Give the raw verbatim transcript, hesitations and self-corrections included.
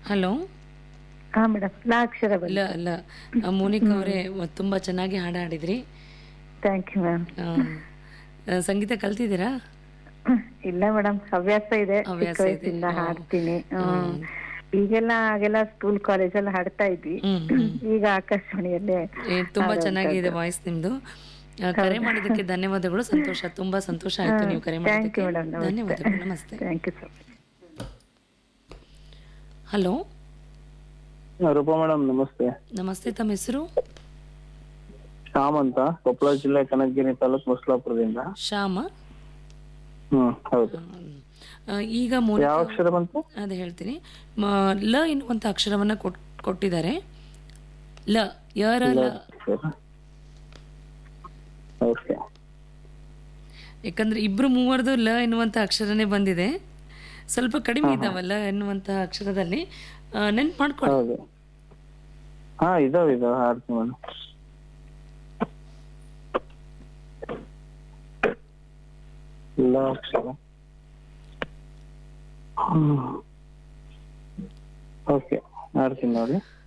Hello. ಹಾ madam, ಲಾ ಅಕ್ಷರ ಇಲ್ಲ ಬಂತು. ಇಲ್ಲ ಮೋನಿಕಾ ಅವರೇ ತುಂಬಾ ಚೆನ್ನಾಗಿ ಹಾಡು ಹಾಡಿದ್ರಿ. Thank you ma'am. ಆ, ಆ, ಸಂಗೀತ ಕಲ್ತಿದ್ದೀರಾ? ಇಲ್ಲ ಮೇಡಮ್, ಹವ್ಯಾಸ ಇದೆ, ಚಿಕ್ಕ ಹವ್ಯಾಸ ಇದೆ. ವಯಸ್ಸಿಂದ ಆ, ಹಾಡ್ತೀನಿ. ಆ, ಹ್ಮ್ ಈಗೆಲ್ಲ ಆಗೆಲ್ಲ ಸ್ಕೂಲ್ ಕಾಲೇಜಲ್ಲಿ ಹಾಡ್ತಾ ಇದ್ವಿ. ಹ್ಮ್ ಹ್ಮ್ ಈಗ ಆಕಾಶವಾಣಿಯಲ್ಲೇ ಏ, ತುಂಬಾ ಚೆನ್ನಾಗಿದೆ ಹಾಡುವಂತದ್ದು. ವಾಯ್ಸ್ ನಿಮ್ದು. ಆ, ಕರೆ ಹೌದಾ? ಮಾಡಿದ್ದಕ್ಕೆ ಧನ್ಯವಾದಗಳು. ಸಂತೋಷ, ತುಂಬಾ ಸಂತೋಷ ಆಯ್ತು ನೀವು ಕರೆ ಥ್ಯಾಂಕ್ ಯು ಮಾಡಿದ್ದಕ್ಕೆ. ಮೇಡಮ್, ನಮಸ್ತೆ. ಧನ್ಯವಾದಗಳು. ನಮಸ್ತೆ. Thank you so much. Hello. Roopa madam ನಮಸ್ತೆ. ನಮಸ್ತೆ, ತಮ್ಮ ಹೆಸರು? ಶ್ಯಾಮ್ ಅಂತ, ಕೊಪ್ಪಳ ಜಿಲ್ಲೆ ಕನಕಗಿರಿ ತಾಲೂಕು ಮುಸ್ಲಾಪುರದಿಂದ. ಶ್ಯಾಮ. ಹ್ಮ್ ಹೌದು. ಆ, ಈಗ ಯಾವ ಮೋನಿಕಾ ಅಕ್ಷರ ಬಂತು? ಅದೇ ಹೇಳ್ತೀನಿ. ಮ- ಲ ಎನ್ನುವಂತ ಅಕ್ಷರವನ್ನ ಕೊಟ್- ಕೊಟ್ಟಿದ್ದಾರೆ. ಲ ಯರ ಲ. ಓಕೆ. ಯಾಕಂದ್ರೆ ಇಬ್ರು ಮೂವರದು ಲ ಎನ್ನುವಂತ ಅಕ್ಷರನೇ ಬಂದಿದೆ. ಸ್ವಲ್ಪ ಕಡಿಮೆ ಇದ್ದಾವಲ್ಲ ಎನ್ನುವಂತ ಅಕ್ಷರದಲ್ಲಿ. ನೆನ್ಪು ಮಾಡ್ಕೊಳ್ಳಿ. ಹೌದು. ಹಾ ಇದಾವ ಇದಾವ ಹಾಡ್ತೀನಿ ಮೇಡಮ್. ಇಲ್ಲ ಅಕ್ಷರ. ಹ್ಮ್ ಓಕೆ, ಹಾಡ್ತೀನಿ ನೋಡಿ.